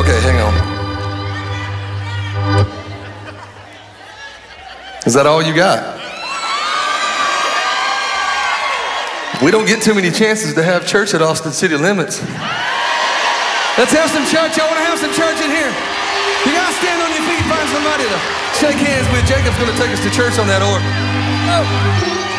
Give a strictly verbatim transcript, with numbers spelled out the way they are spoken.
Okay, hang on. Is that all you got? We don't get too many chances to have church at Austin City Limits. Let's have some church. I want to have some church in here. You guys stand on your feet, find somebody to shake hands with. Jacob's going to take us to church on that organ. Oh.